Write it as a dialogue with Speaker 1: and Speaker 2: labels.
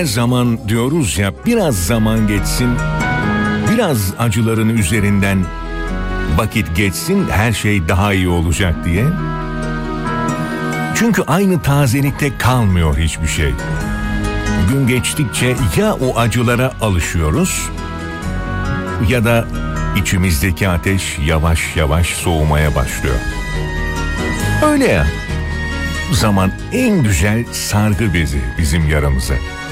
Speaker 1: her zaman diyoruz ya, biraz zaman geçsin, biraz acıların üzerinden vakit geçsin, her şey daha iyi olacak diye. Çünkü aynı tazelikte kalmıyor hiçbir şey. Gün geçtikçe ya o acılara alışıyoruz ya da içimizdeki ateş yavaş yavaş soğumaya başlıyor. Öyle ya. Zaman en güzel sargı bezi bizim yaramıza.